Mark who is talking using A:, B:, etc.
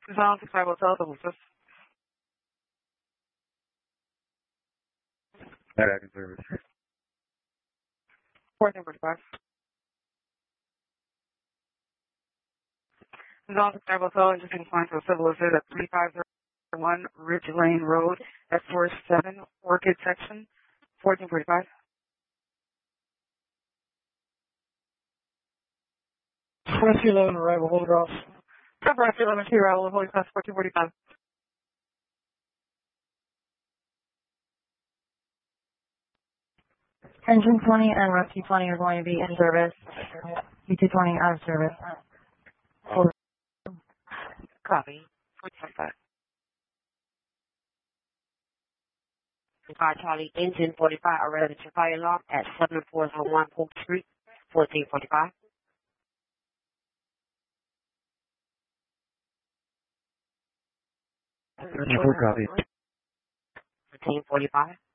A: Zone 65 Hotel, double fifth.
B: Acting service.
A: 1445. Zone 65 Hotel, interesting flight to a civil visit at 3501 Ridge Lane Road, F47, Orchid Section, 1445.
C: Rescue 11 arrival, hold it off.
A: Rescue 11 to arrival, Holy Cross, 1445.
D: Engine 20 and Rescue 20 are going to be in service. U-220 out of service. Hold.
A: Copy. 1445.
E: 5 Charlie, engine 45, arrived at your fire alarm at 7401 Polk Street, 1445.
B: Full copy.
E: 1445.